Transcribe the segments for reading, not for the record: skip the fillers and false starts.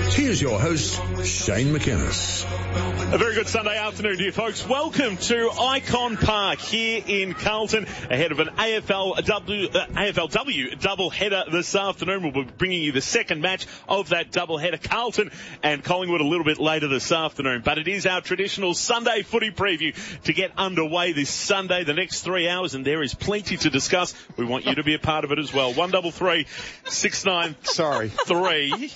Here's your host, Shane McInnes. A very good Sunday afternoon to you folks. Welcome to Icon Park here in Carlton ahead of an AFLW doubleheader this afternoon. We'll be bringing you the second match of that doubleheader, Carlton and Collingwood, a little bit later this afternoon. But it is our traditional Sunday footy preview to get underway this Sunday, the next 3 hours, and there is plenty to discuss. We want you to be a part of it as well. 133 693.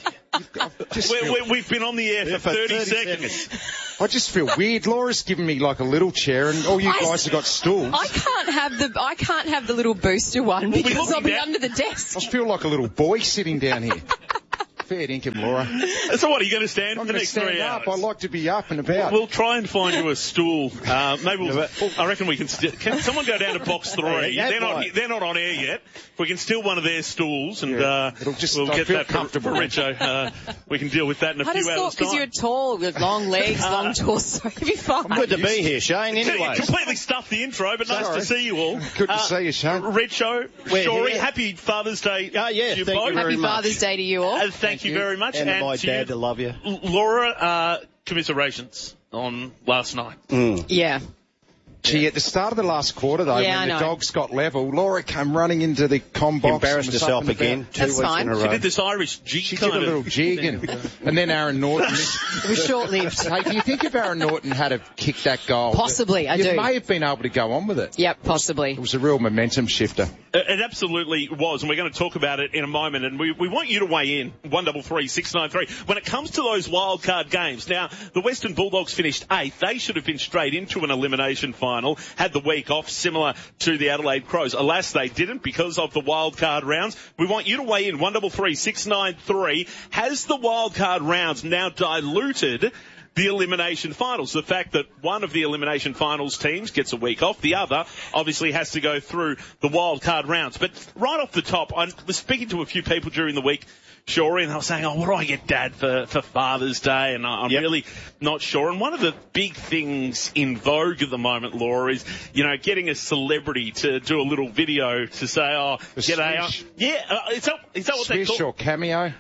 We've been on the air for 30 seconds. I just feel weird. Laura's given me like a little chair, and all you guys have got stools. I can't have the little booster one because I'll be under the desk. I feel like a little boy sitting down here. Fair dinkum, Laura. So what, are you going to stand for the next 3 hours? I like to be up and about. We'll try and find you a stool. Maybe I reckon we can can someone go down to box 3? They're not on air yet. We can steal one of their stools and we'll get that comfortable. For Richo. We can deal with that in a few hours' time. I just thought because you're tall with long legs, long torso, you'll be fine. Good to be here, Shane. Anyway, completely stuffed the intro, but nice to see you all. Good to see you, Shane. Richo, Shorey, happy Father's Day. Thank you very much. Happy Father's Day to you all. Thank you very much. And my dad to love you. Laura, commiserations on last night. Yeah. Gee, at the start of the last quarter, though, when the dogs got level, Laura came running into the comm box. Embarrassed herself again. That's 2 weeks in a row. She did this Irish jig. She did a little jig, and then Aaron Norton. It was short-lived. Hey, do you think if Aaron Norton had have kicked that goal? Possibly, I do. You may have been able to go on with it. Yep, possibly. It was a real momentum shifter. It absolutely was, and we're going to talk about it in a moment, and we want you to weigh in, 133 693. When it comes to those wildcard games, now, the Western Bulldogs finished 8th. They should have been straight into an elimination final, had the week off, similar to the Adelaide Crows. Alas, they didn't because of the wildcard rounds. We want you to weigh in, 133 693. Has the wildcard rounds now diluted the elimination finals? The fact that one of the elimination finals teams gets a week off, the other obviously has to go through the wildcard rounds. But right off the top, I was speaking to a few people during the week, Shorey, and I was saying, what do I get Dad for Father's Day? And I'm really not sure. And one of the big things in vogue at the moment, Laura, is, getting a celebrity to do a little video to say, g'day. Is that what they call? Swish or Cameo?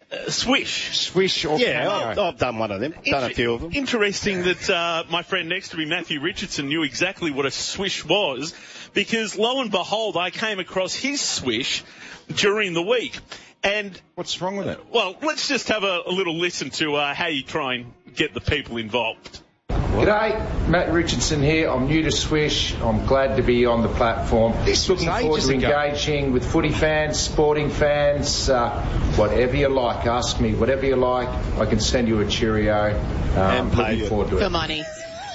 Swish or Cameo. I've done one of them. Done a few of them. Interesting that my friend next to me, Matthew Richardson, knew exactly what a swish was, because lo and behold, I came across his swish during the week. And what's wrong with it? Well, let's just have a little listen to how you try and get the people involved. G'day, Matt Richardson here. I'm new to Swish. I'm glad to be on the platform. Looking forward to engaging with footy fans, sporting fans, whatever you like. Ask me whatever you like. I can send you a Cheerio. Looking forward to it. For money.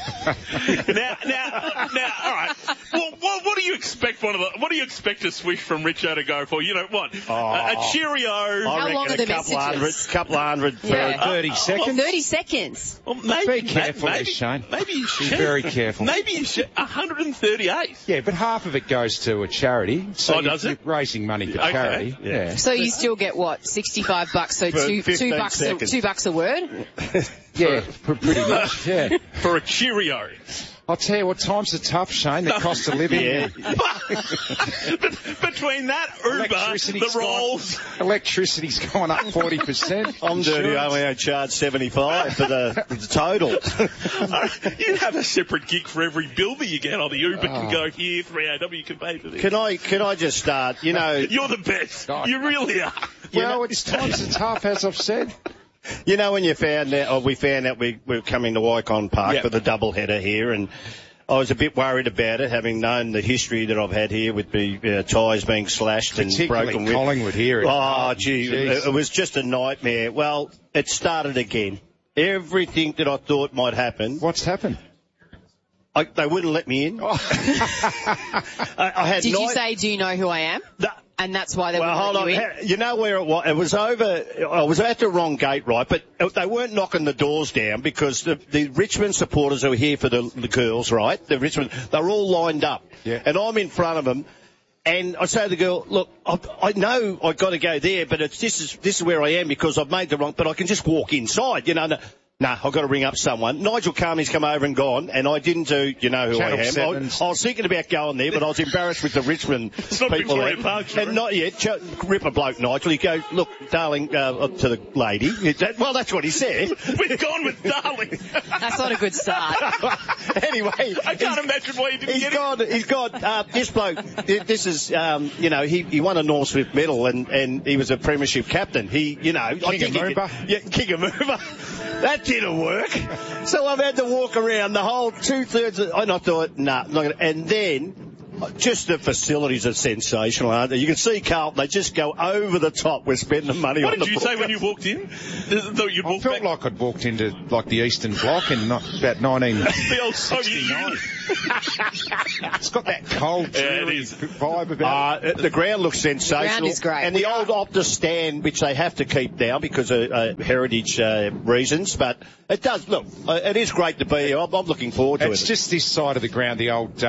Now, all right. Well, what do you expect what do you expect a swish from Richo to go for? You know what? A Cheerio. How long are the messages? Couple hundred for 30 seconds. 30 seconds. Well, maybe, be careful, Shane. Maybe you should. Be very careful. Maybe you should. 138. Yeah, but half of it goes to a charity. So does it? You're raising money for charity. Yeah. So you still get what? $65. So $2 a word. Yeah, pretty much. Yeah. For a Cheerio. I'll tell you what, times are tough, Shane. The cost of living. Yeah. Between that, Uber, the rolls. Electricity's gone up 40%. I'm dirty. I only charge 75 for the total. You have a separate gig for every bill that you get on the Uber. Can go here, 3AW can pay for this. Can I just start? You're the best. You really are. Well, it's times are tough, as I've said. When we found out we were coming to Icon Park for the doubleheader here, and I was a bit worried about it, having known the history that I've had here with the tyres being slashed and broken. Particularly Collingwood here. Oh, gee, it was just a nightmare. Well, it started again. Everything that I thought might happen. What's happened? They wouldn't let me in. I had. Did you say, do you know who I am? And that's why they wouldn't let you in? You know where it was? It was over. I was at the wrong gate, right? But they weren't knocking the doors down because the Richmond supporters who were here for the girls, right? They're all lined up. Yeah. And I'm in front of them. And I say to the girl, look, I know I've got to go there, but this is where I am because I've made the wrong, but I can just walk inside, No, I've got to ring up someone. Nigel Carmey's come over and gone, and I didn't do, you know who Channel I am. 7's. I was thinking about going there, but I was embarrassed with the Richmond It's not people Victoria there. Park, sure. And not yet. Rip a bloke, Nigel. He goes, look, darling, to the lady. Well, that's what he said. We've gone with darling. That's not a good start. Anyway. I can't imagine why you didn't get it. He's got, this bloke, this is, he won a North Smith medal and he was a premiership captain. King of Moomba. That didn't work. So I've had to walk around the whole 2/3. And I thought, nah, not gonna. And then, just the facilities are sensational, aren't they? You can see Carlton, they just go over the top. We're spending the money on the What did you say when you walked in? I felt like I'd walked into the Eastern Bloc in about 1969. The old Soviet Union. It's got that cold, dreary vibe about it. The ground looks sensational. The ground is great. And the old Optus stand, which they have to keep now because of heritage reasons, but it does, look, it is great to be here. I'm looking forward to it. It's just this side of the ground, the old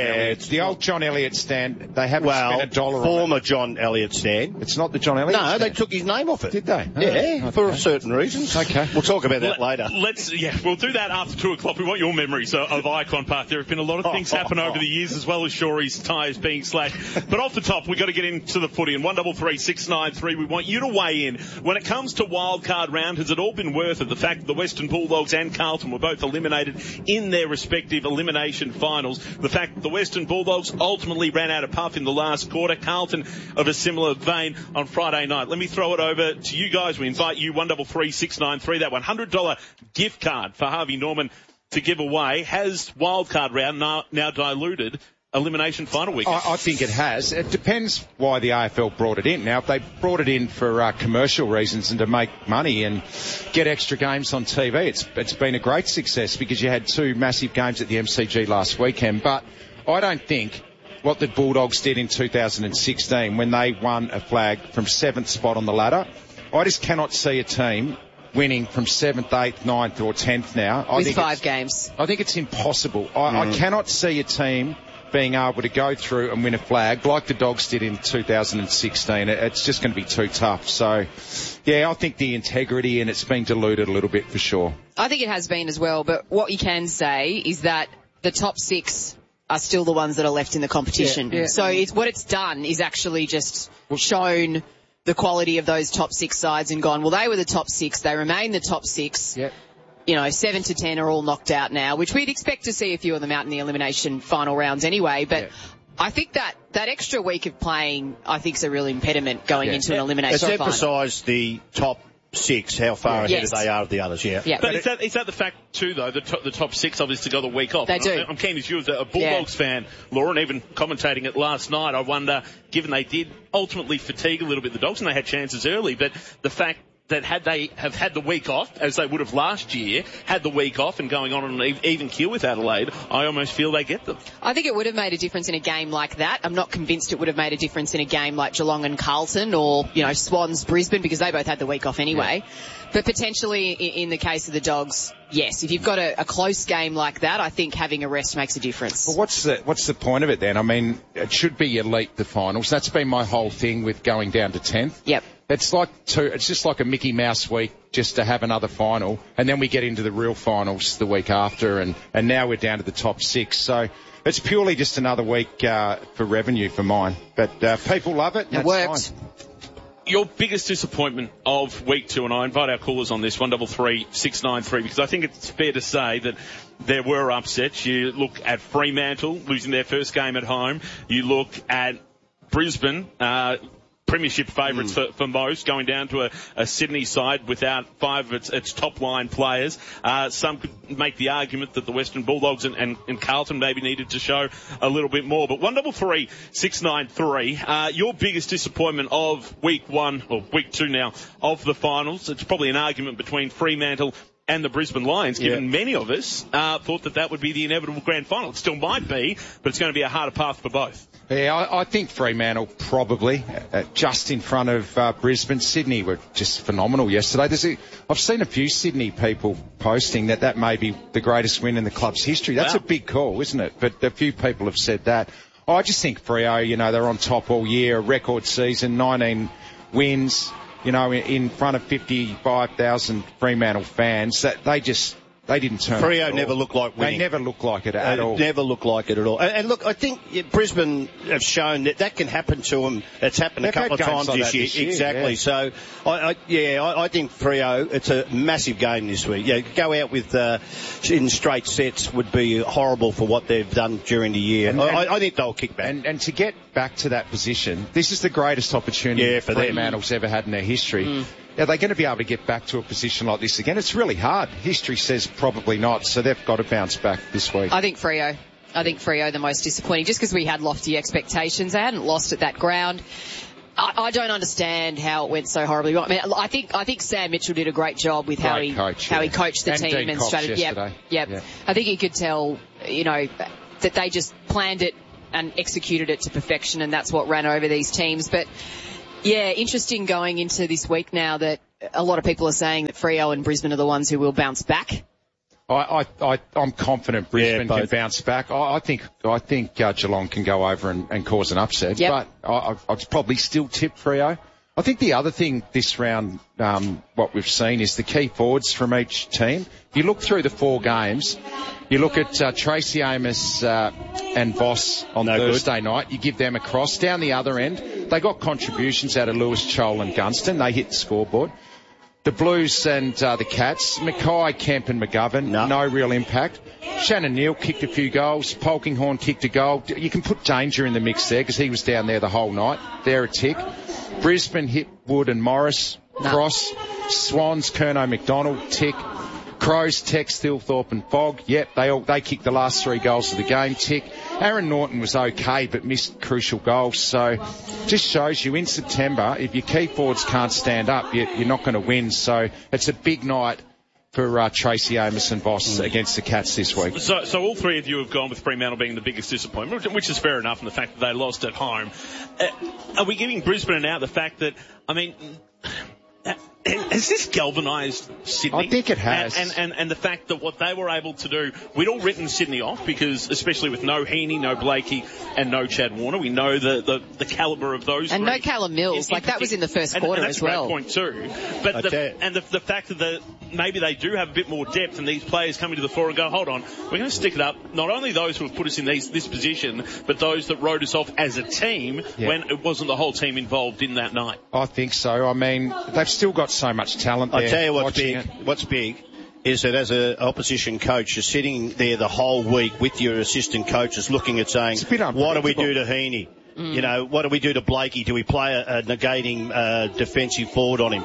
John Elliott stand. They haven't spent $1 on it. Former John Elliott stand. It's not the John Elliott stand. No, they took his name off it. Did they? Yeah, for certain reasons. Okay. We'll talk about that later. We'll do that after 2 o'clock. We want your memories of Icon Park. There have been a lot of things happen over the years, as well as Shorey's tyres being slashed. But off the top, we've got to get into the footy. And 133 693, we want you to weigh in. When it comes to wildcard round, has it all been worth it? The fact that the Western Bulldogs and Carlton were both eliminated in their respective elimination finals. The fact that the Western Bulldogs ultimately ran out of puff in the last quarter. Carlton of a similar vein on Friday night. Let me throw it over to you guys. We invite you, 133 693, that $100 gift card for Harvey Norman to give away. Has wildcard round now diluted elimination final week? I think it has. It depends why the AFL brought it in. Now, if they brought it in for commercial reasons and to make money and get extra games on TV, it's been a great success because you had 2 massive games at the MCG last weekend. But I don't think what the Bulldogs did in 2016 when they won a flag from 7th spot on the ladder, I just cannot see a team winning from 7th, 8th, 9th or 10th now. With 5 games. I think it's impossible. I cannot see a team being able to go through and win a flag like the Dogs did in 2016. It's just going to be too tough. So, yeah, I think the integrity and it's been diluted a little bit for sure. I think it has been as well, but what you can say is that the top 6 are still the ones that are left in the competition. Yeah. So what it's done is actually just shown the quality of those top 6 sides and gone, well, they were the top 6, they remain the top 6. Yep. 7 to 10 are all knocked out now, which we'd expect to see a few of them out in the elimination final rounds anyway. But I think that extra week of playing, I think, is a real impediment going into an elimination final. It's emphasised the top 6, how far ahead they are of the others, But is that the fact too, though? The top 6 obviously got the week off. They do. I'm keen as you as a Bulldogs fan, Laura, and even commentating it last night, I wonder, given they did ultimately fatigue a little bit the Dogs and they had chances early, but the fact that had they have had the week off, as they would have last year, had the week off and going on an even keel with Adelaide, I almost feel they get them. I think it would have made a difference in a game like that. I'm not convinced it would have made a difference in a game like Geelong and Carlton or, Swans, Brisbane, because they both had the week off anyway. Yeah. But potentially in the case of the Dogs, yes, if you've got a close game like that, I think having a rest makes a difference. Well, what's the point of it then? I mean, it should be elite, the finals. That's been my whole thing with going down to 10th. Yep. It's just like a Mickey Mouse week just to have another final, and then we get into the real finals the week after, and now we're down to the top 6. So it's purely just another week for revenue for mine. But people love it. It worked. Fine. Your biggest disappointment of week 2, and I invite our callers on this, 133 693, because I think it's fair to say that there were upsets. You look at Fremantle losing their first game at home. You look at Brisbane, premiership favourites for most, going down to a Sydney side without 5 of its top-line players. Some could make the argument that the Western Bulldogs and Carlton maybe needed to show a little bit more. But 133 693, your biggest disappointment of week 1, or week 2 now, of the finals, it's probably an argument between Fremantle and the Brisbane Lions, given many of us thought that would be the inevitable grand final. It still might be, but it's going to be a harder path for both. Yeah, I think Fremantle probably just in front of Brisbane. Sydney were just phenomenal yesterday. I've seen a few Sydney people posting that may be the greatest win in the club's history. That's a big call, isn't it? But a few people have said that. I just think Freo, they're on top all year, a record season, 19 wins. you know, in front of 55,000 Fremantle fans, that they didn't turn Freo up. never looked like winning. They never looked like it at all. Never looked like it at all. And look, I think Brisbane have shown that can happen to them. It's happened a couple of times this year. Exactly. Yeah. So, I think Freo, it's a massive game this week. Yeah, go out with in straight sets would be horrible for what they've done during the year. I think they'll kick back. And to get back to that position, this is the greatest opportunity Fremantle's ever had in their history. Are they going to be able to get back to a position like this again? It's really hard. History says probably not, so they've got to bounce back this week. I think Freo the most disappointing, just because we had lofty expectations. They hadn't lost at that ground. I don't understand how it went so horribly wrong. I mean, I think Sam Mitchell did a great job with how he coached the team Dean and Cox strategy. Yep. I think you could tell, you know, that they just planned it and executed it to perfection, and that's what ran over these teams. But yeah, interesting going into this week now that a lot of people are saying that Freo and Brisbane are the ones who will bounce back. I'm confident Brisbane can bounce back. I think Geelong can go over and cause an upset, but I'd probably still tip Freo. I think the other thing this round, what we've seen is the key forwards from each team. You look through the 4 games, you look at Tracy Amos and Voss on Thursday night, you give them a cross. Down the other end, they got contributions out of Lewis, Chol and Gunston. They hit the scoreboard. The Blues and the Cats, Mackay, Kemp and McGovern, no real impact. Shannon Neal kicked a few goals. Polkinghorne kicked a goal. You can put Danger in the mix there because he was down there the whole night. They're a tick. Brisbane hit Wood and Morris. Cross. Swans, Curnow, McDonald, tick. Crows, Tex, Thilthorpe and Fogg. Yep, they kicked the last 3 goals of the game, tick. Aaron Norton was okay but missed crucial goals. So just shows you in September, if your key forwards can't stand up, you're not going to win. So it's a big night for Tracy Amos and Voss against the Cats this week. So all 3 of you have gone with Fremantle being the biggest disappointment, which is fair enough in the fact that they lost at home. Are we giving Brisbane out the fact that, I mean, has this galvanised Sydney? I think it has. And the fact that what they were able to do, we'd all written Sydney off because, especially with no Heaney, no Blakey and no Chad Warner, we know the calibre of those. And no Callum Mills, that was in the first quarter as well. And that's a great point too. But the fact that maybe they do have a bit more depth and these players coming to the fore and go, hold on, we're going to stick it up. Not only those who have put us in this position, but those that wrote us off as a team when it wasn't the whole team involved in that night. I think so. I mean, they've still got so much talent there. I tell you what's big is that as an opposition coach, you're sitting there the whole week with your assistant coaches looking at saying, what do we do to Heaney? You know, what do we do to Blakey? Do we play a negating defensive forward on him?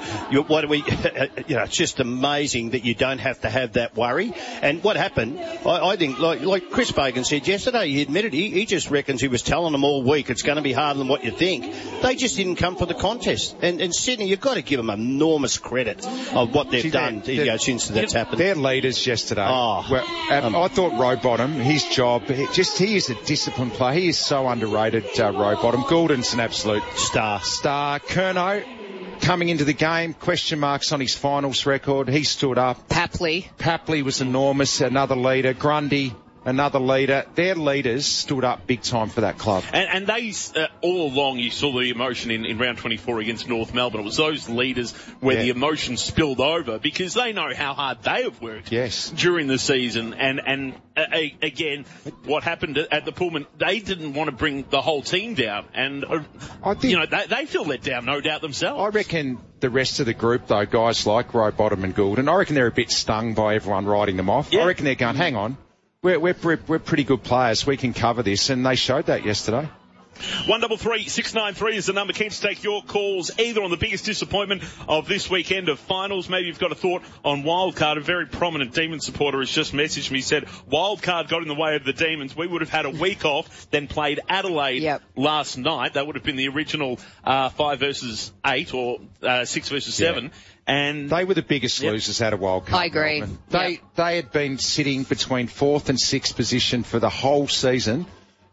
It's just amazing that you don't have to have that worry. And what happened, I think, like Chris Bacon said yesterday, he admitted he just reckons he was telling them all week it's going to be harder than what you think. They just didn't come for the contest. And Sydney, you've got to give them enormous credit of what they've done since that's happened. Their leaders yesterday. I thought Rowbottom, his job, he is a disciplined player. He is so underrated, Rowbottom. Goulden's an absolute star. Curnow coming into the game, question marks on his finals record. He stood up. Papley was enormous, another leader. Grundy, another leader. Their leaders stood up big time for that club. And they, all along, you saw the emotion in round 24 against North Melbourne. It was those leaders where the emotion spilled over because they know how hard they have worked during the season. And again, what happened at the Pullman, they didn't want to bring the whole team down. And, I think, they feel let down, no doubt themselves. I reckon the rest of the group, though, guys like Rowbottom and Goulden, I reckon they're a bit stung by everyone writing them off. I reckon they're going, hang on. We're pretty good players. We can cover this, and they showed that yesterday. 133 693 is the number. Keen to take your calls either on the biggest disappointment of this weekend of finals. Maybe you've got a thought on Wildcard. A very prominent Demon supporter has just messaged me, said Wildcard got in the way of the Demons. We would have had a week off, then played Adelaide last night. That would have been the original 5 versus 8 or 6 versus 7. And they were the biggest losers out of Wildcard. I agree. They had been sitting between 4th and 6th position for the whole season.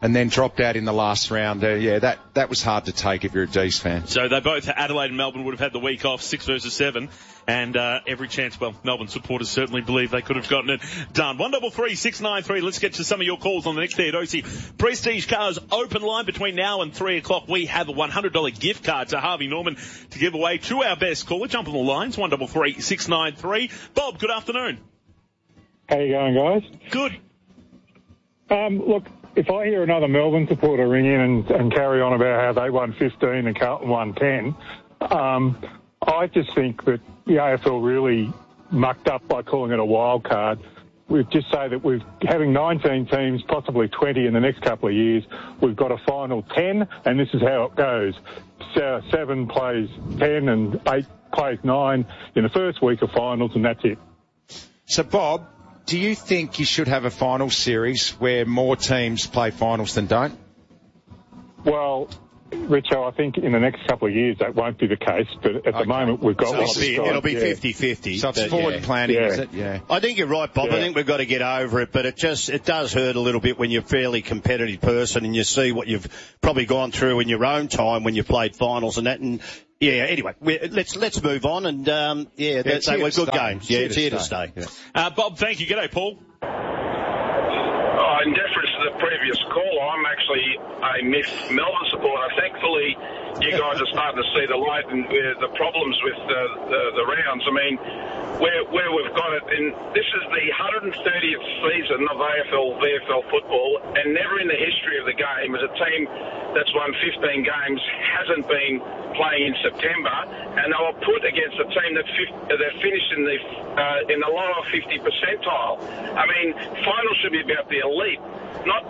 and then dropped out in the last round. That was hard to take if you're a D's fan. So they both, Adelaide and Melbourne, would have had the week off, 6 versus 7. And every chance, well, Melbourne supporters certainly believe they could have gotten it done. 133 693. Let's get to some of your calls on the next Theodosi Prestige Cars open line between now and 3 o'clock. We have a $100 gift card to Harvey Norman to give away to our best caller. Jump on the lines, 133 693. Bob, good afternoon. How you going, guys? Good. Look, if I hear another Melbourne supporter ring in and carry on about how they won 15 and Carlton won 10, I just think that the AFL really mucked up by calling it a wild card. We'd just say that we're having 19 teams, possibly 20 in the next couple of years. We've got a final 10, and this is how it goes. 7 plays 10 and 8 plays 9 in the first week of finals, and that's it. So, Bob, do you think you should have a final series where more teams play finals than don't? Well, Richo, I think in the next couple of years that won't be the case, but at the moment we've got... So it'll be 50-50. So it's forward planning, is it? Yeah. I think you're right, Bob. Yeah. I think we've got to get over it, but it does hurt a little bit when you're a fairly competitive person and you see what you've probably gone through in your own time when you played finals and that. And yeah, anyway, let's move on. And they were good games. Yeah, it's here to stay. Yeah. Bob, thank you. G'day, Paul. In deference to the previous caller, I'm actually a Melbourne supporter. Thankfully, you guys are starting to see the light and the problems with the rounds. I mean, where we've got it, and this is the 130th season of AFL-VFL football, and never in the history of the game has a team that's won 15 games hasn't been playing in September, and they were put against a team that finished in the lower 50 percentile. I mean, finals should be about the elite, not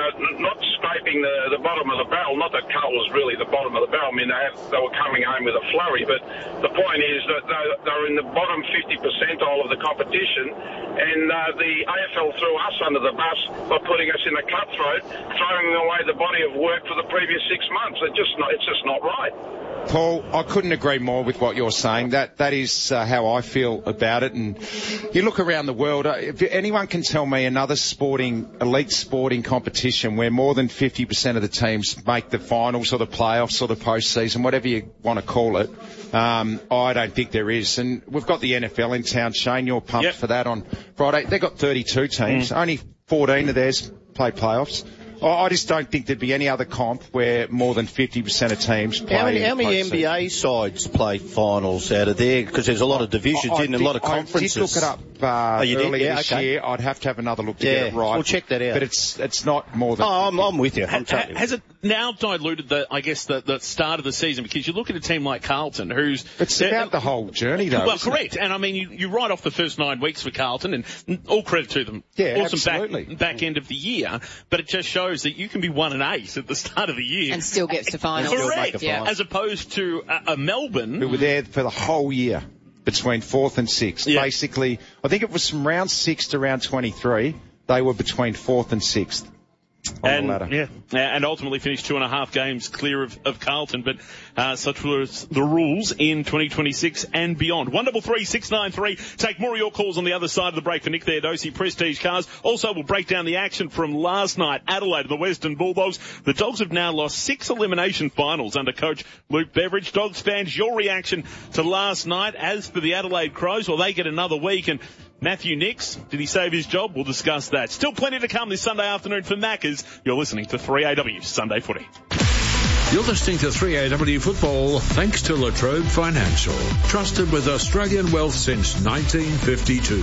scraping the bottom of the barrel. Not that Carlton was really the bottom of the barrel. I mean, they were coming home with a flurry, but the point is that they were in the bottom 50 percentile of the competition, and the AFL threw us under the bus by putting us in a cutthroat, throwing away the body of work for the previous 6 months. It's just not right. Paul, I couldn't agree more with what you're saying. That is how I feel about it. And you look around the world, if anyone can tell me another elite sporting competition where more than 50% of the teams make the finals or the playoffs or the postseason, whatever you want to call it, I don't think there is. And we've got the NFL in town. Shane, you're pumped for that on Friday. They've got 32 teams. Only 14 of theirs play playoffs. I just don't think there'd be any other comp where more than 50% of teams play. How many NBA sides play finals out of there? Because there's a lot of divisions in and a lot of conferences. I did look it up earlier this year. I'd have to have another look to get it right. We'll check that out. But it's not more than... I'm with you. Has it now diluted the start of the season? Because you look at a team like Carlton, who's... It's about the whole journey, though. Well, correct. And I mean, you write off the first 9 weeks for Carlton, and all credit to them. Yeah, awesome absolutely. back end of the year. But it just shows that you can be 1-8 at the start of the year. And still gets to finals. Correct. Yeah. As opposed to a Melbourne. Who were there for the whole year between 4th and 6th. Yeah. Basically, I think it was from round 6 to round 23, they were between 4th and 6th. And ultimately finished 2.5 games clear of Carlton, but such was the rules in 2026 and beyond. 133 693. Take more of your calls on the other side of the break for Nick Theodosi, Prestige Cars. Also, we'll break down the action from last night, Adelaide and the Western Bulldogs. The Dogs have now lost 6 elimination finals under coach Luke Beveridge. Dogs fans, your reaction to last night. As for the Adelaide Crows, well, they get another week, and Matthew Nicks, did he save his job? We'll discuss that. Still plenty to come this Sunday afternoon for Maccas. You're listening to 3AW Sunday Footy. You're listening to 3AW Football thanks to La Trobe Financial. Trusted with Australian wealth since 1952.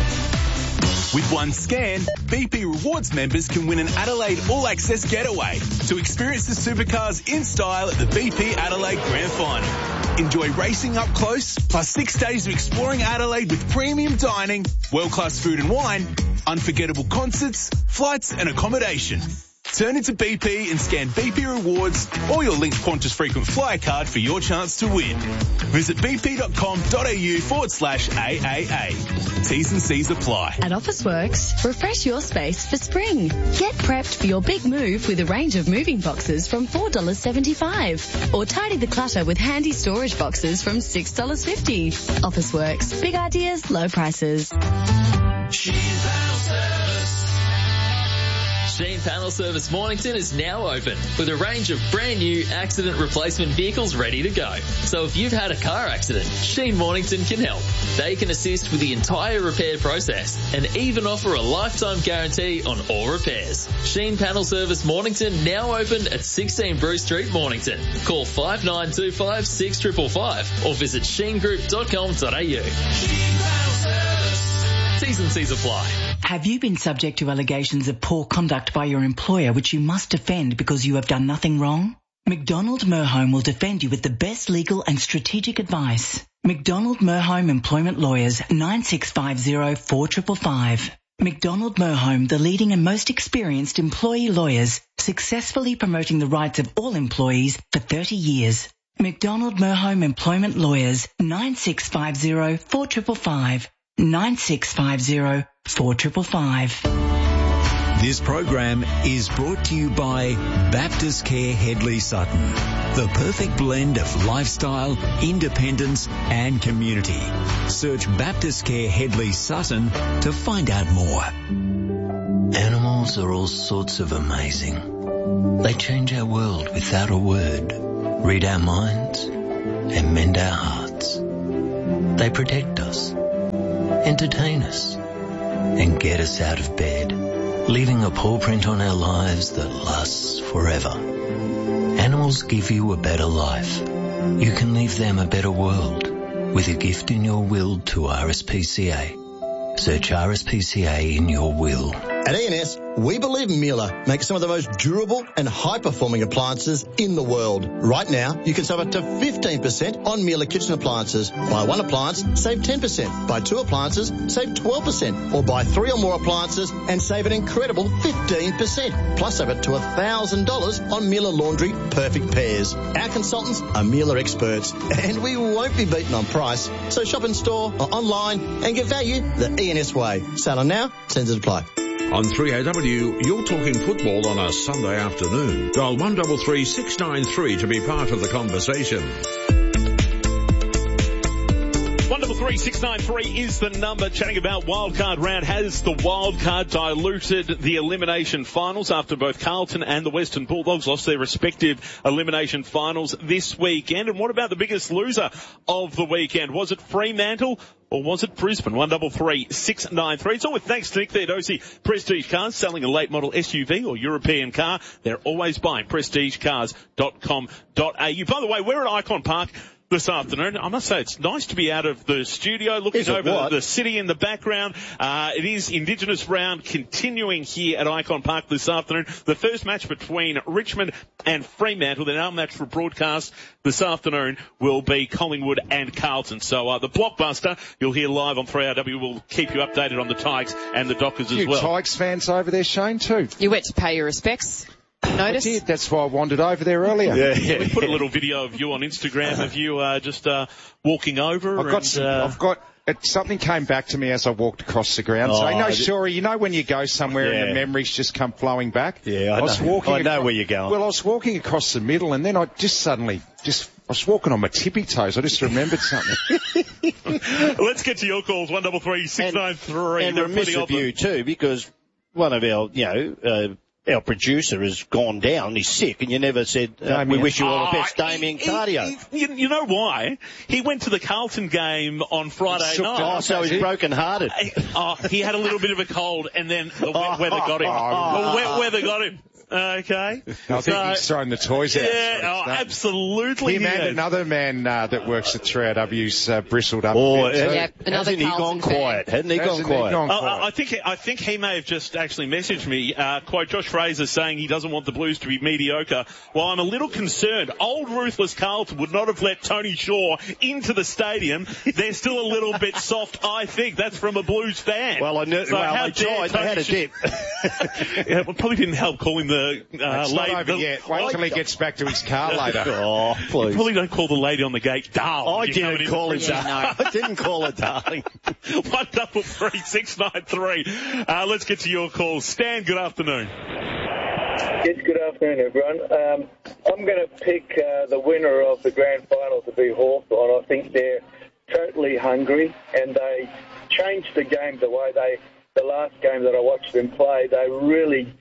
With one scan, BP Rewards members can win an Adelaide All-Access getaway to experience the supercars in style at the BP Adelaide Grand Final. Enjoy racing up close, plus 6 days of exploring Adelaide with premium dining, world-class food and wine, unforgettable concerts, flights and accommodation. Turn into BP and scan BP Rewards or your linked Qantas frequent flyer card for your chance to win. Visit bp.com.au/AAA. T's and C's apply. At Officeworks, refresh your space for spring. Get prepped for your big move with a range of moving boxes from $4.75. Or tidy the clutter with handy storage boxes from $6.50. Officeworks. Big ideas, low prices. Sheen Panel Service Mornington is now open with a range of brand new accident replacement vehicles ready to go. So if you've had a car accident, Sheen Mornington can help. They can assist with the entire repair process and even offer a lifetime guarantee on all repairs. Sheen Panel Service Mornington now open at 16 Bruce Street, Mornington. Call 5925 6555 or visit sheengroup.com.au. T's and C's apply. Have you been subject to allegations of poor conduct by your employer which you must defend because you have done nothing wrong? McDonald Merhome will defend you with the best legal and strategic advice. McDonald Merhome Employment Lawyers, 9650 4555. McDonald Merhome, the leading and most experienced employee lawyers, successfully promoting the rights of all employees for 30 years. McDonald Merhome Employment Lawyers, 9650 4555. 9650 4555. This program is brought to you by Baptist Care Headley Sutton. The perfect blend of lifestyle, independence and community. Search Baptist Care Headley Sutton to find out more. Animals are all sorts of amazing. They change our world without a word, read our minds and mend our hearts. They protect us, entertain us, and get us out of bed, leaving a paw print on our lives that lasts forever. Animals give you a better life. You can leave them a better world with a gift in your will to RSPCA. Search RSPCA in your will. At E&S, we believe Miele makes some of the most durable and high-performing appliances in the world. Right now, you can save up to 15% on Miele kitchen appliances. Buy one appliance, save 10%. Buy two appliances, save 12%. Or buy three or more appliances and save an incredible 15%. Plus, save up to $1,000 on Miele Laundry Perfect Pairs. Our consultants are Miele experts, and we won't be beaten on price. So shop in store or online and get value the E&S way. Sale on now, terms apply. On 3AW, you're talking football on a Sunday afternoon. Dial 133 693 to be part of the conversation. 133 693 is the number. Chatting about wildcard round. Has the wildcard diluted the elimination finals after both Carlton and the Western Bulldogs lost their respective elimination finals this weekend? And what about the biggest loser of the weekend? Was it Fremantle? Or was it Brisbane? 133 693. It's all with thanks to Nick Theodosi. Prestige Cars, selling a late model SUV or European car. They're always buying prestigecars.com.au. By the way, we're at Icon Park this afternoon. I must say it's nice to be out of the studio looking over the city in the background. It is Indigenous round continuing here at Icon Park this afternoon. The first match between Richmond and Fremantle, then our match for broadcast this afternoon will be Collingwood and Carlton. So the blockbuster you'll hear live on 3RW. We'll keep you updated on the Tigers and the Dockers as well. Tigers fans over there, Shane, too. You went to pay your respects. Notice? I did. That's why I wandered over there earlier. Yeah, we put a little video of you on Instagram of you just walking over. Something came back to me as I walked across the ground. Shorey, you know when you go somewhere and the memories just come flowing back? Yeah, I know where you're going. Well, I was walking across the middle and then I just suddenly I was walking on my tippy toes. I just remembered something. Let's get to your calls. 133 693. And remiss of you too, because one of our, our producer has gone down. He's sick, and you never said, we wish you all the best, Damien Cardio. You know why? He went to the Carlton game on Friday night. Oh, so he's broken-hearted. He had a little bit of a cold, and then the wet weather got him. The wet weather got him. Okay. I think he's thrown the toys out. Yeah, absolutely. Him and another man that works at 3RW's bristled up. Hasn't he gone quiet? Hadn't he gone quiet? I think he may have just actually messaged me. Quote Josh Fraser saying he doesn't want the Blues to be mediocre. Well, I'm a little concerned. Old ruthless Carlton would not have let Tony Shaw into the stadium. They're still a little bit soft, I think. That's from a Blues fan. Well, I know. So they tried. They had a dip. It probably didn't help calling the it's not over yet. Wait till he gets back to his car later. Oh, please. You probably don't call the lady on the gate darling. I didn't call her darling. I didn't call her darling. 133 693. Let's get to your calls. Stan, good afternoon. Yes, good afternoon, everyone. I'm going to pick the winner of the grand final to be Hawthorn. I think they're totally hungry, and they changed the game the way the last game that I watched them play, they really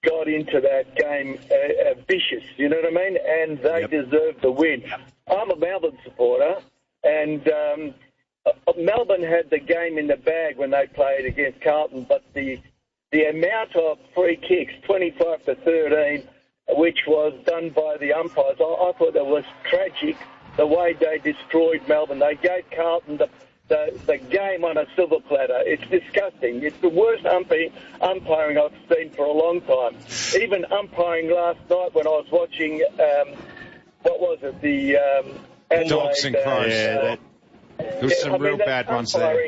got into that game vicious, you know what I mean? And they deserved the win. I'm a Melbourne supporter, and Melbourne had the game in the bag when they played against Carlton, but the amount of free kicks, 25-13, which was done by the umpires, I thought that was tragic, the way they destroyed Melbourne. They gave Carlton the game on a silver platter. It's disgusting. It's the worst umpiring I've seen for a long time. Even umpiring last night when I was watching, what was it, the Dogs and Crows. There was some real bad ones there.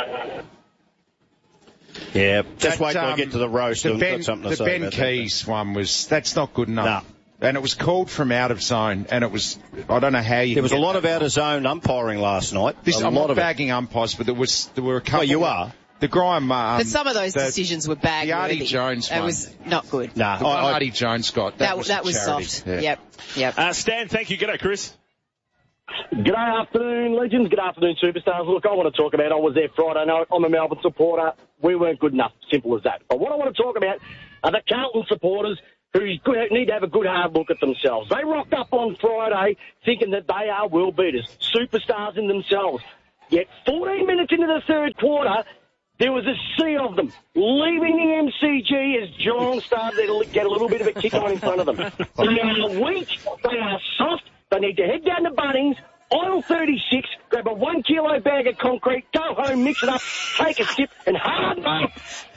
Yeah, just wait till I get to the roast. The Ben Keys one that's not good enough. No. And it was called from out of zone, and it was, I don't know how you... There was a lot of out of zone umpiring last night. I'm not bagging umpires, but there were a couple... Well, you are. The Graham... but some of those decisions were bag. The Artie Jones one. It was not good. Nah, Artie Jones got. That was soft. Yeah. Yep. Stan, thank you. G'day, Chris. G'day afternoon, legends. Good afternoon, superstars. Look, I want to talk about, I was there Friday night. I'm a Melbourne supporter. We weren't good enough. Simple as that. But what I want to talk about are the Carlton supporters who need to have a good hard look at themselves. They rocked up on Friday thinking that they are world beaters, superstars in themselves. Yet 14 minutes into the third quarter, there was a sea of them leaving the MCG as Geelong started to get a little bit of a kick on in front of them. They are weak. They are soft. They need to head down to Bunnings, aisle 36, grab a 1 kilo bag of concrete, go home, mix it up, take a sip, and hard up.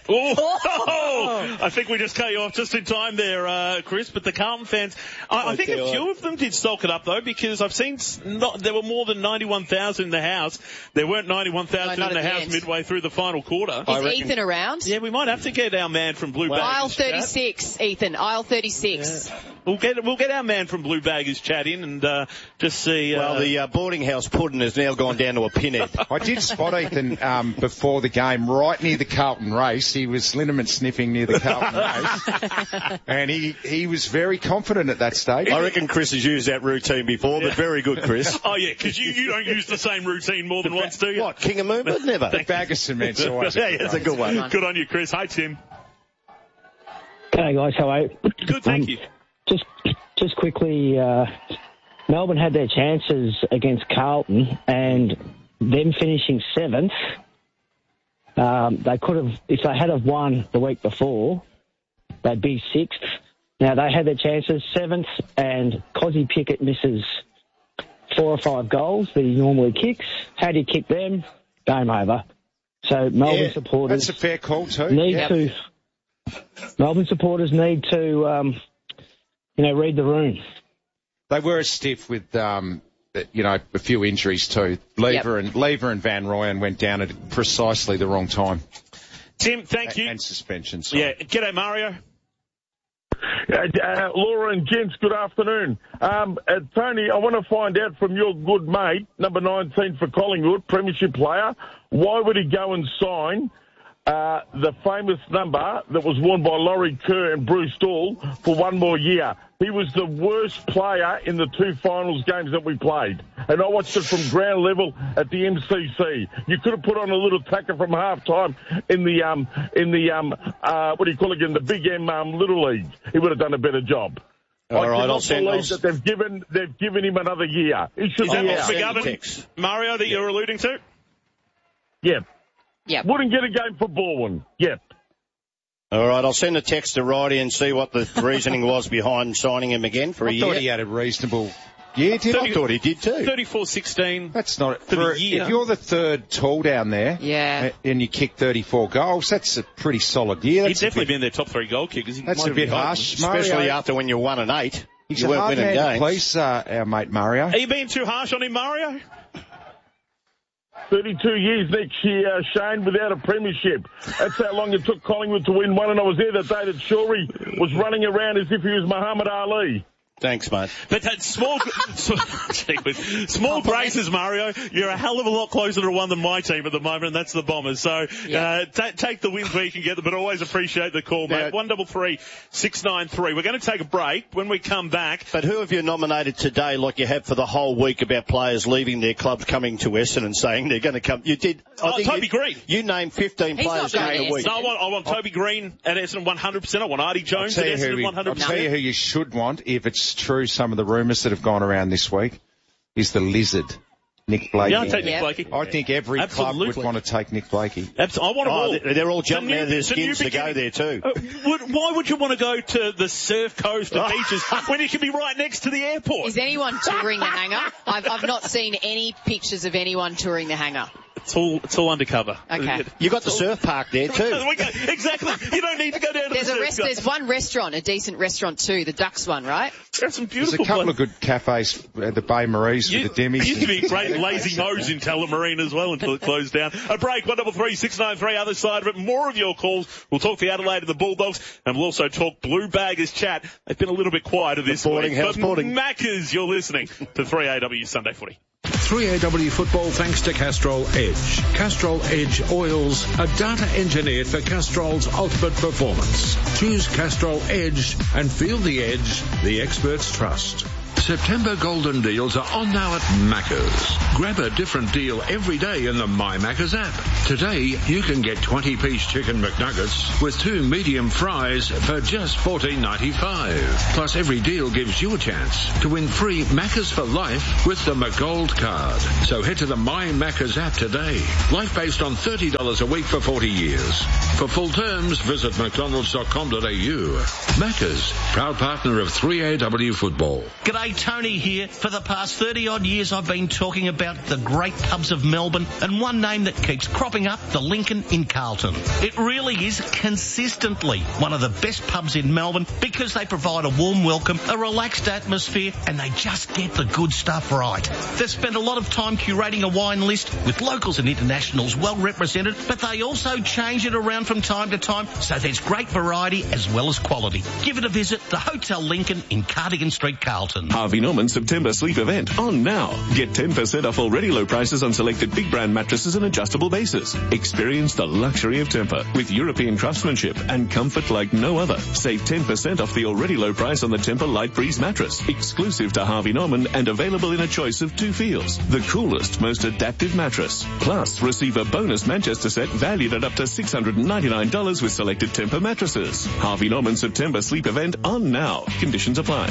Oh, I think we just cut you off just in time there, Chris. But the Carlton fans, I think a few of them did sulk it up though, because I've seen there were more than 91,000 in the house. There weren't 91,000 in the house midway through the final quarter. Is Ethan around? Yeah, we might have to get our man from Blue Baggers. Aisle 36, Ethan. Aisle 36. Yeah. We'll get our man from Blue Baggers chat in and just see. Well, the boarding house pudding has now gone down to a pinhead. I did spot Ethan before the game, right near the Carlton race. He was liniment sniffing near the Carlton race, and he was very confident at that stage. I reckon Chris has used that routine before, but very good, Chris. Oh yeah, because you don't use the same routine more than once, do you? What, King of Moomba? Never. The bag of cement's always it's a good one. Good on you, Chris. Hi, Tim. G'day, guys. How are you? Good, thank you. Just quickly, Melbourne had their chances against Carlton, and them finishing 7th, they could have, if they had have won the week before, they'd be 6th. Now, they had their chances, 7th, and Cozzy Pickett misses 4 or 5 goals that he normally kicks. How do you kick them? Game over. So Melbourne supporters... That's a fair call too. Melbourne supporters need to... read the room. They were stiff with, a few injuries too. Lever and Van Rooyen went down at precisely the wrong time. Tim, thank you. And suspensions. Yeah. G'day, Mario. Laura and gents, good afternoon. Tony, I want to find out from your good mate, number 19 for Collingwood, premiership player, why would he go and sign the famous number that was worn by Laurie Kerr and Bruce Dool for one more year? He was the worst player in the 2 finals games that we played. And I watched it from ground level at the MCC. You could have put on a little tacker from half-time in the the Big M Little League. He would have done a better job. All right, I'll believe that they've given him another year. He should be out. Mario, that you're alluding to? Yep. Yep. Wouldn't get a game for Baldwin. Yep. All right, I'll send a text to Righty and see what the reasoning was behind signing him again for a year. I thought he had a reasonable year, I thought he did too. 34-16. That's not for the year. If you're the third tall down there, and you kick 34 goals, that's a pretty solid year. He's definitely been their top 3 goal kickers. That's a bit harsh, especially after when you're 1-8. He's you a weren't winning games. Please, our mate Mario. Are you being too harsh on him, Mario? 32 years next year, Shane, without a premiership. That's how long it took Collingwood to win one, and I was there the day that Shorey was running around as if he was Muhammad Ali. Thanks, mate. But that small braces, Mario, you're a hell of a lot closer to one than my team at the moment, and that's the Bombers. So take the wins where you can get them, but always appreciate the call, mate. 133-693. We're going to take a break. When we come back... But who have you nominated today, like you have for the whole week, about players leaving their clubs, coming to Essendon, saying they're going to come? You did... Toby Green. You named 15 players during the week. No, I want Toby Green at Essendon 100%. I want Artie Jones at Essendon 100%. I'll tell you who you should want, if it's true, some of the rumours that have gone around this week, is the Lizard, Nick Blakey. Yeah, I'll take Nick Blakey. I think every club would want to take Nick Blakey. I want them all. They're all jumping out of their skins to go there too. Why would you want to go to the surf coast and beaches when you can be right next to the airport? Is anyone touring the hangar? I've not seen any pictures of anyone touring the hangar. It's all undercover. Okay. You got the surf park there too. Exactly. You don't need to go down to the surf. There's one restaurant, a decent restaurant too, the Ducks one, right? There's some beautiful. There's a couple of good cafes at the Bay Maries for the Demis. Used to be a great lazy nose in Tullamarine as well until it closed down. A break, 133-693, other side of it. More of your calls. We'll talk the Adelaide and the Bulldogs, and we'll also talk Blue Baggers chat. They've been a little bit quieter this week. But Maccas, you're listening to 3AW Sunday Footy. 3AW football thanks to Castrol Edge. Castrol Edge oils are data engineered for Castrol's ultimate performance. Choose Castrol Edge and feel the edge the experts trust. September golden deals are on now at Macca's. Grab a different deal every day in the My Macca's app. Today, you can get 20-piece chicken McNuggets with 2 medium fries for just $14.95. Plus, every deal gives you a chance to win free Macca's for life with the McGold card. So head to the My Macca's app today. Life based on $30 a week for 40 years. For full terms, visit mcdonalds.com.au. Macca's, proud partner of 3AW football. G'day, Tony here. For the past 30-odd years, I've been talking about the great pubs of Melbourne, and one name that keeps cropping up, the Lincoln in Carlton. It really is consistently one of the best pubs in Melbourne because they provide a warm welcome, a relaxed atmosphere, and they just get the good stuff right. They've spent a lot of time curating a wine list with locals and internationals well represented, but they also change it around from time to time, so there's great variety as well as quality. Give it a visit, the Hotel Lincoln in Cardigan Street, Carlton. Harvey Norman September sleep event on now. Get 10% off already low prices on selected big brand mattresses and adjustable bases. Experience the luxury of Tempur with European craftsmanship and comfort like no other. Save 10% off the already low price on the Tempur Light Breeze mattress, exclusive to Harvey Norman and available in a choice of 2 feels. The coolest, most adaptive mattress. Plus, receive a bonus Manchester set valued at up to $699 with selected Tempur mattresses. Harvey Norman September sleep event on now. Conditions apply.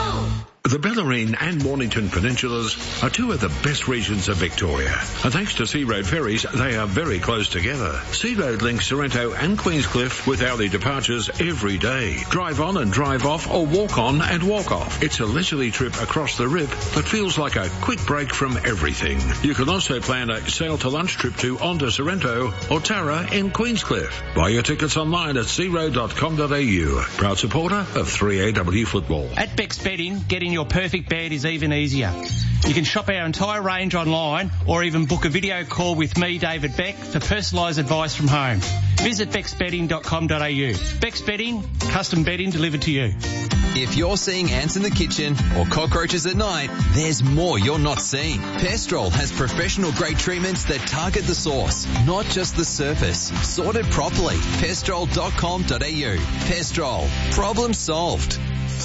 The Bellarine and Mornington Peninsulas are 2 of the best regions of Victoria. And thanks to Sea Road ferries, they are very close together. Sea Road links Sorrento and Queenscliff with hourly departures every day. Drive on and drive off, or walk on and walk off. It's a leisurely trip across the Rip that feels like a quick break from everything. You can also plan a sail to lunch trip to Onda Sorrento or Tara in Queenscliff. Buy your tickets online at searoad.com.au. Proud supporter of 3AW football. At Beck's Bedding, getting your perfect bed is even easier. You can shop our entire range online or even book a video call with me, David Beck, for personalised advice from home. Visit becksbedding.com.au. Beck's Bedding, custom bedding delivered to you. If you're seeing ants in the kitchen or cockroaches at night, there's more you're not seeing. Pestrol has professional-grade treatments that target the source, not just the surface. Sorted properly. Pestrol.com.au. Pestrol. Problem solved.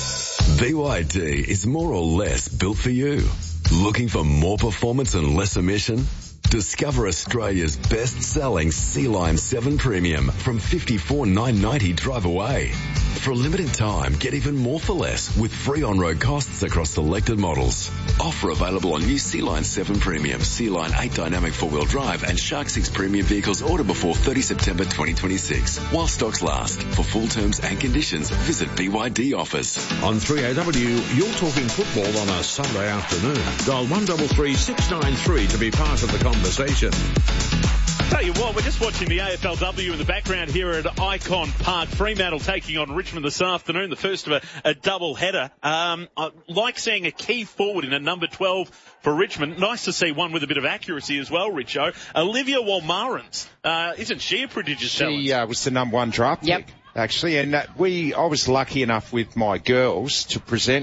BYD is more or less built for you. Looking for more performance and less emission? Discover Australia's best-selling Sea-Line 7 Premium from $54,990 drive away. For a limited time, get even more for less with free on-road costs across selected models. Offer available on new Sea-Line 7 Premium, Sea-Line 8 Dynamic 4-wheel drive and Shark 6 Premium vehicles order before 30 September 2026. While stocks last. For full terms and conditions, visit BYD Offers. On 3AW, you're talking football on a Sunday afternoon. Dial 133-693 to be part of the conversation. Tell you what, we're just watching the AFLW in the background here at Icon Park. Fremantle taking on Richmond this afternoon, the first of a double header. I like seeing a key forward in a number 12 for Richmond. Nice to see one with a bit of accuracy as well, Richo. Olivia Walmarans, isn't she a prodigious talent? She was the number 1 draft pick, actually. And I was lucky enough with my girls to present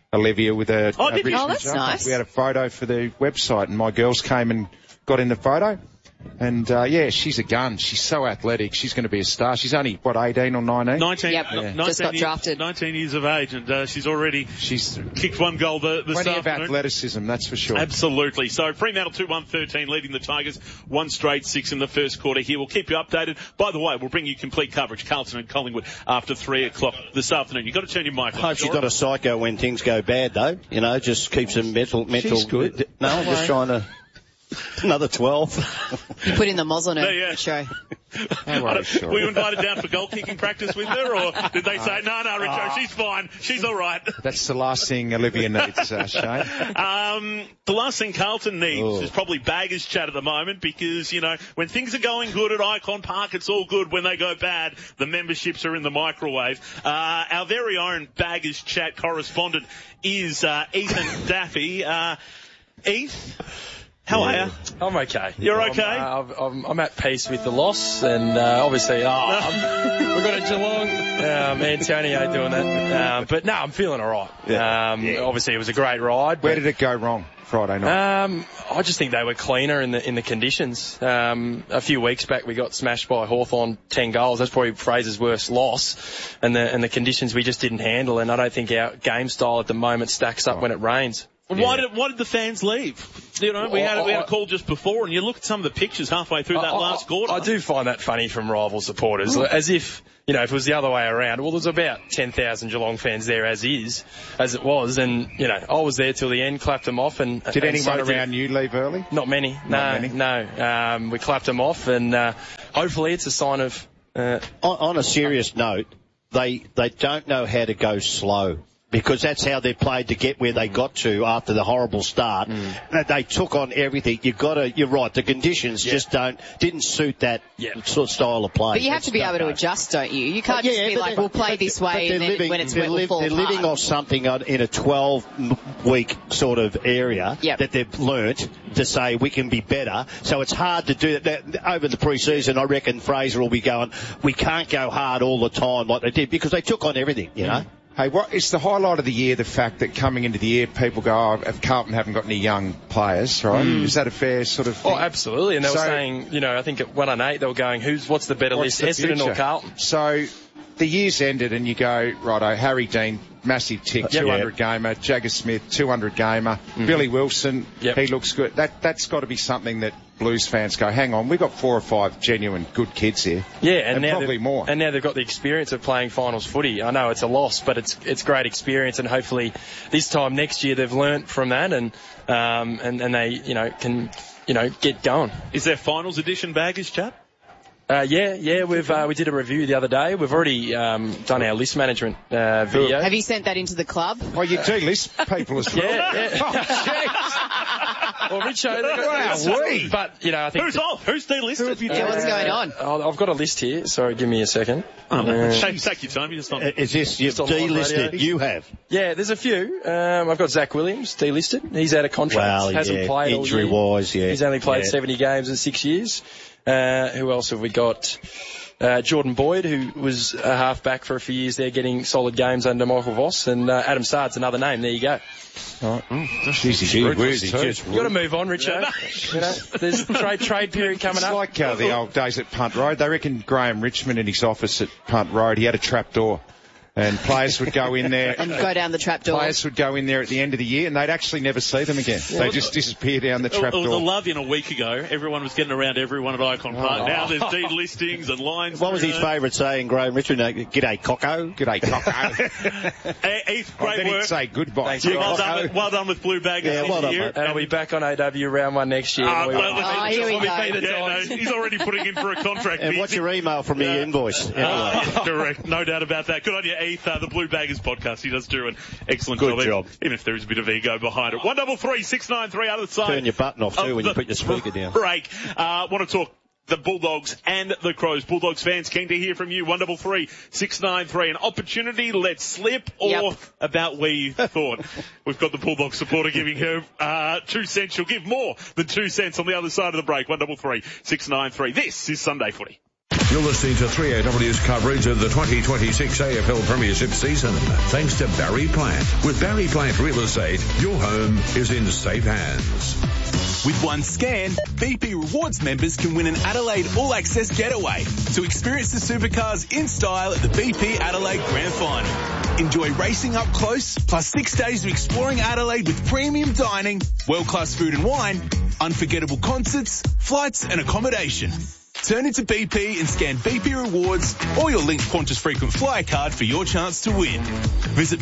Olivia with a did you? Richmond Oh, that's jumper. nice. We had a photo for the website, and my girls came and got in the photo. And, she's a gun. She's so athletic. She's going to be a star. She's only, 18 or 19? 19, Yep. yeah. Just got drafted. 19 years of age, and she's already kicked one goal this Plenty afternoon. of athleticism, that's for sure. Absolutely. So Fremantle 2-1-13 leading the Tigers. 1 straight 6 in the first quarter here. We'll keep you updated. By the way, we'll bring you complete coverage. Carlton and Collingwood after 3 o'clock this afternoon. You've got to turn your mic on. Hope she's not a psycho when things go bad, though. You know, just keeps them mental. She's good. No, I'm just trying to... Another 12. You put in the moz on her show. Were you invited down for goal kicking practice with her, or did they say, no, Richo, she's fine, she's all right? That's the last thing Olivia needs, Shane. The last thing Carlton needs is probably baggers chat at the moment, because, you know, when things are going good at Icon Park, it's all good. When they go bad, the memberships are in the microwave. Our very own baggers chat correspondent is Ethan Daffy. Eth? How are you? I'm okay. You're okay? I'm at peace with the loss, and obviously, we've got a Geelong, Antonio doing that. But no, I'm feeling all right. Obviously, it was a great ride. Where did it go wrong Friday night? I just think they were cleaner in the conditions. A few weeks back, we got smashed by Hawthorn 10 goals. That's probably Fraser's worst loss, and the conditions we just didn't handle. And I don't think our game style at the moment stacks up when it rains. Why did the fans leave? You know, we had a call just before, and you look at some of the pictures halfway through that last quarter. I do find that funny from rival supporters, as if, you know, if it was the other way around. Well, there's about 10,000 Geelong fans there as it was, and, you know, I was there till the end, clapped them off. And did anyone around you leave early? Not many. No. We clapped them off, and hopefully it's a sign of... On a serious note, they don't know how to go slow, because that's how they played to get where they got to after the horrible start. They took on everything. You're right. The conditions just didn't suit that sort of style of play. But you have to be able to adjust, don't you? You can't just be like, we'll play this way, and then when it's wet, we'll fall apart. They're living off something in a 12-week sort of area that they've learnt to say we can be better. So it's hard to do that. Over the pre-season, I reckon Fraser will be going, we can't go hard all the time like they did, because they took on everything, you know. Hey, is the highlight of the year the fact that coming into the year people go, if Carlton haven't got any young players, right? Is that a fair sort of thing? Oh, absolutely. And they were saying, you know, I think at 1-8 they were going, what's the better list, Essendon or Carlton? So the year's ended and you go, righto, Harry Dean, massive tick, 200 gamer, Jagger Smith, 200 gamer, Billy Wilson, he looks good. That's got to be something that Blues fans go, hang on, we've got 4 or 5 genuine good kids here. Yeah, and now probably more. And now they've got the experience of playing finals footy. I know it's a loss, but it's great experience, and hopefully this time next year they've learnt from that, and they, you know, can, you know, get going. Is there finals edition baggage chat? Yeah, we did a review the other day. We've already done our list management video. Have you sent that into the club? Oh, you do list people as well. Well, Richo, but, you know, I think... Who's off? Who's delisted? What's going on? I've got a list here. Sorry, give me a second. Take your time. Is this you've delisted? You have? Yeah, there's a few. I've got Zach Williams delisted. He's out of contract. Well, hasn't played injury-wise, He's only played 70 games in 6 years. Who else have we got? Jordan Boyd, who was a half-back for a few years there, getting solid games under Michael Voss. And Adam Sard's another name. There you go. All right. You've got to move on, Richo. You know, there's trade period coming up. It's like the old days at Punt Road. They reckon Graham Richmond in his office at Punt Road, he had a trap door. And players would go in there. And go down the trapdoor. Players would go in there at the end of the year and they'd actually never see them again. They just disappear down the trapdoor. It was a love-in a week ago. Everyone was getting around everyone at Icon Park. Now there's delistings and lines. What was his favourite saying, Graham Richard? G'day, Cocko. G'day, Cocko. Heath, great work. He'd say goodbye. Well done with Blue Bag this year. And I'll be back on AW round 1 next year. Here we go. He's already putting in for a contract. And what's your email from the invoice? Correct. No doubt about that. Good on you, Heath. The Blue Bag podcast. He does do an excellent job. Even if there is a bit of ego behind it. 133 693 other side. Turn your button off too when you put your speaker down. Break. Want to talk the Bulldogs and the Crows. Bulldogs fans keen to hear from you. 133 693. An opportunity let slip or about where you thought. We've got the Bulldogs supporter giving her 2 cents. She'll give more than 2 cents on the other side of the break. 133 693. This is Sunday Footy. You're listening to 3AW's coverage of the 2026 AFL Premiership season. Thanks to Barry Plant. With Barry Plant Real Estate, your home is in safe hands. With one scan, BP Rewards members can win an Adelaide All Access getaway to experience the supercars in style at the BP Adelaide Grand Final. Enjoy racing up close, plus 6 days of exploring Adelaide with premium dining, world-class food and wine, unforgettable concerts, flights and accommodation. Turn into BP and scan BP Rewards or your linked Qantas Frequent Flyer card for your chance to win. Visit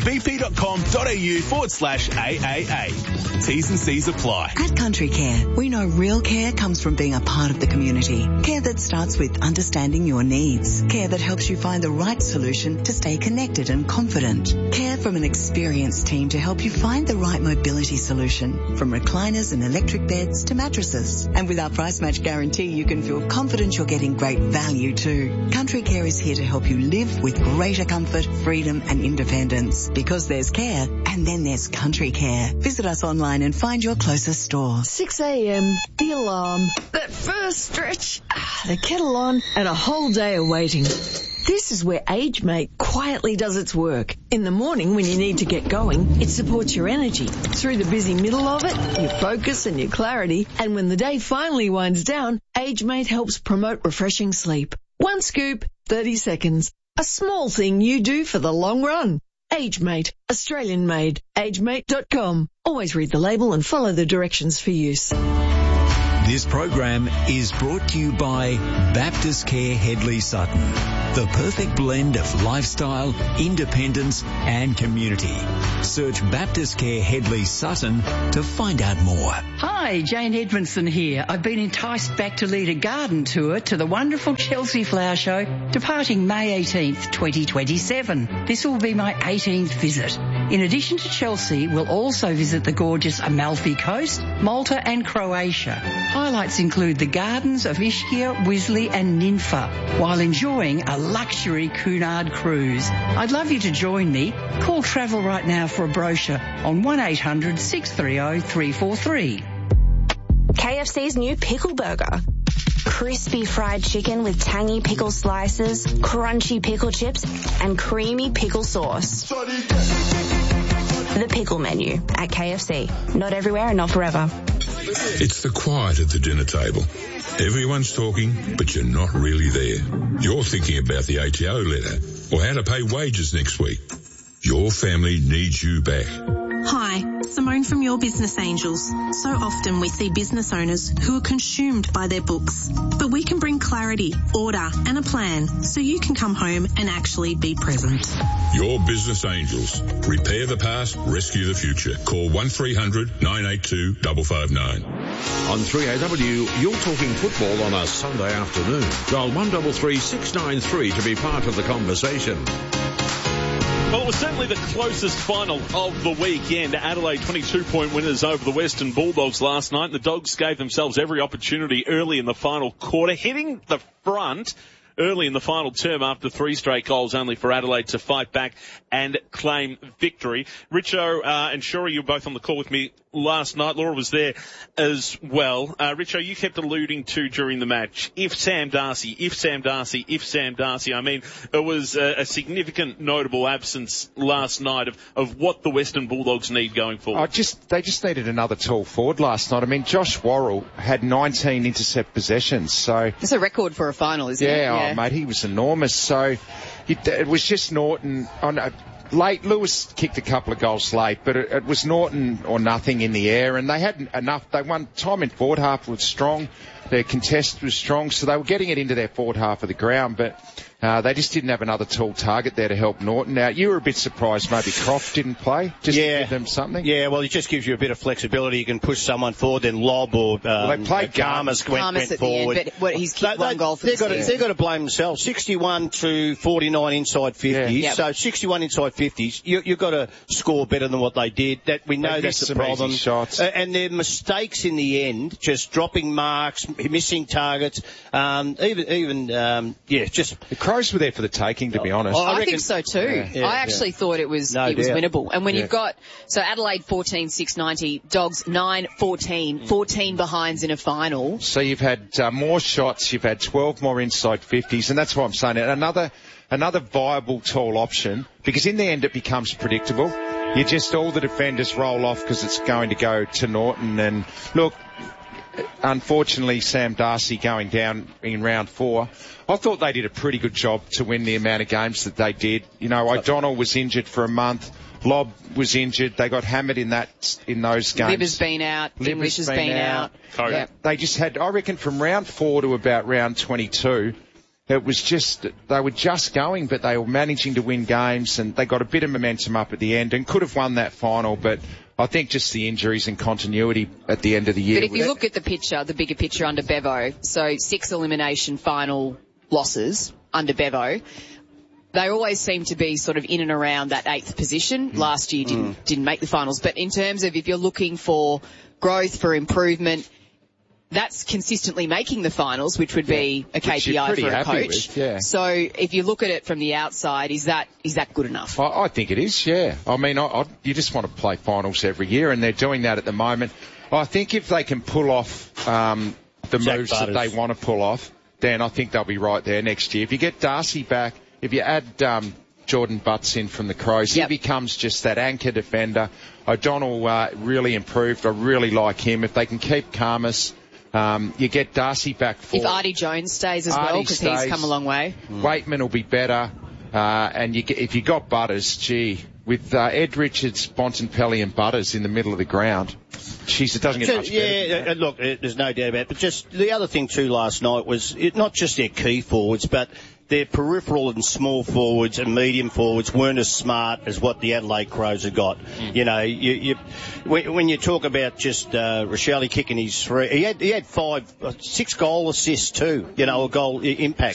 bp.com.au/AAA. T's and C's apply. At Country Care, we know real care comes from being a part of the community. Care that starts with understanding your needs. Care that helps you find the right solution to stay connected and confident. Care from an experienced team to help you find the right mobility solution. From recliners and electric beds to mattresses. And with our price match guarantee, you can feel confident you're getting great value too. Country Care is here to help you live with greater comfort, freedom and independence. Because there's care, and then there's Country Care. Visit us online and find your closest store. 6 a.m, the alarm, that first stretch, the kettle on, and a whole day of waiting. This is where AgeMate quietly does its work. In the morning when you need to get going, it supports your energy. Through the busy middle of it, your focus and your clarity. And when the day finally winds down, AgeMate helps promote refreshing sleep. One scoop, 30 seconds. A small thing you do for the long run. AgeMate, Australian made. AgeMate.com. Always read the label and follow the directions for use. This program is brought to you by Baptist Care Headley Sutton. The perfect blend of lifestyle, independence and community. Search Baptist Care Headley Sutton to find out more. Hi, Jane Edmondson here. I've been enticed back to lead a garden tour to the wonderful Chelsea Flower Show departing May 18th, 2027. This will be my 18th visit. In addition to Chelsea, we'll also visit the gorgeous Amalfi Coast, Malta and Croatia. Highlights include the gardens of Ischia, Wisley and Ninfa, while enjoying a luxury Cunard cruise. I'd love you to join me. Call Travel right now for a brochure on 1800 630 343. KFC's new pickle burger. Crispy fried chicken with tangy pickle slices, crunchy pickle chips, and creamy pickle sauce. The pickle menu at KFC. Not everywhere and not forever. It's the quiet at the dinner table. Everyone's talking, but you're not really there. You're thinking about the ATO letter or how to pay wages next week. Your family needs you back. Hi, Simone from Your Business Angels. So often we see business owners who are consumed by their books. But we can bring clarity, order and a plan so you can come home and actually be present. Your Business Angels. Repair the past, rescue the future. Call 1300 982 559. On 3AW, you're talking football on a Sunday afternoon. Dial 133 693 to be part of the conversation. Well, it was certainly the closest final of the weekend. Adelaide 22-point winners over the Western Bulldogs last night. The Dogs gave themselves every opportunity early in the final quarter, hitting the front early in the final term after 3 straight goals, only for Adelaide to fight back and claim victory. Richo and Shuri, you were both on the call with me last night. Laura was there as well. Richo, you kept alluding to during the match, if Sam Darcy. I mean, it was a significant, notable absence last night of what the Western Bulldogs need going forward. They just needed another tall forward last night. I mean, Josh Worrell had 19 intercept possessions, so... It's a record for a final, isn't it? Yeah, oh, mate, he was enormous. So it was just Norton... Late, Lewis kicked a couple of goals late, but it was Norton or nothing in the air, and they had enough. They won time in forward half was strong. Their contest was strong, so they were getting it into their forward half of the ground, but they just didn't have another tall target there to help Norton. Now, you were a bit surprised maybe Croft didn't play, just to give them something. Yeah, well, it just gives you a bit of flexibility. You can push someone forward, then lob or they played Garmas went forward. End, but he's kicked one goal for they've got to blame themselves. 61 to 49 inside 50s. Yeah. So 61 inside 50s. You've got to score better than what they did. That we know that's the problem. Shots. And their mistakes in the end, just dropping marks, missing targets, just Crows were there for the taking, to be honest. I think so too. Yeah. I actually thought it was winnable. And when you've got, so Adelaide 14-690, Dogs 9-14, 14 behinds in a final. So you've had more shots, you've had 12 more inside 50s, and that's what I'm saying. Another viable tall option, because in the end it becomes predictable. You just, all the defenders roll off because it's going to go to Norton. And look, unfortunately, Sam Darcy going down in round 4. I thought they did a pretty good job to win the amount of games that they did. You know, O'Donnell was injured for a month. Lobb was injured. They got hammered in those games. Libber's been out. English has been out. Yeah. They just had, I reckon, from round 4 to about round 22, it was just, they were just going, but they were managing to win games, and they got a bit of momentum up at the end and could have won that final, but I think just the injuries and continuity at the end of the year. But if you look at the picture, the bigger picture under Bevo, so 6 elimination final losses under Bevo, they always seem to be sort of in and around that 8th position. Last year didn't make the finals. But in terms of if you're looking for growth, for improvement, that's consistently making the finals, which would be a KPI for a coach. So if you look at it from the outside, is that good enough? I think it is, yeah. I mean, you just want to play finals every year, and they're doing that at the moment. I think if they can pull off the moves that they want to pull off, then I think they'll be right there next year. If you get Darcy back, if you add Jordan Butts in from the Crows, he becomes just that anchor defender. O'Donnell really improved. I really like him. If they can keep Karmas, you get Darcy back forward. If Artie Jones stays as well, because he's come a long way. Waitman will be better. And if you got Butters, with Ed Richards, Bontempelli and Butters in the middle of the ground, it doesn't get much better. Look, there's no doubt about it. But just the other thing too last night was not just their key forwards, but their peripheral and small forwards and medium forwards weren't as smart as what the Adelaide Crows have got. You know, when you talk about just Rochelle kicking his 3, he had 6 goal assists too. You know, a goal impact.